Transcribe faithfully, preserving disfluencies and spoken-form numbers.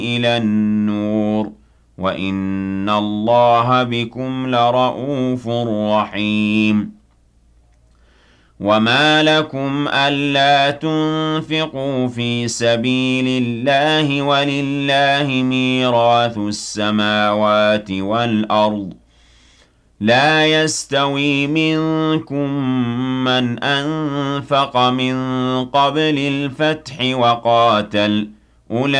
إِلَى النُّورِ وَإِنَّ اللَّهَ بِكُمْ لَرَءُوفٌ رَحِيمٌ وَمَا لَكُمْ أَلَّا تُنفِقُوا فِي سَبِيلِ اللَّهِ وَلِلَّهِ مِيرَاثُ السَّمَاوَاتِ وَالْأَرْضِ لَا يَسْتَوِي مِنكُم مَّنْ أَنفَقَ مِن قَبْلِ الْفَتْحِ وَقَاتَلَ